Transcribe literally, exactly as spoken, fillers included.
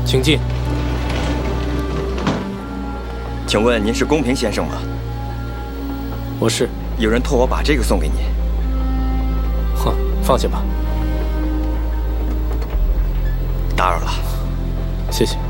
请进。 请问您是公平先生吗？ 我是。 有人托我把这个送给你。 哼，放下吧。 打扰了。 谢谢。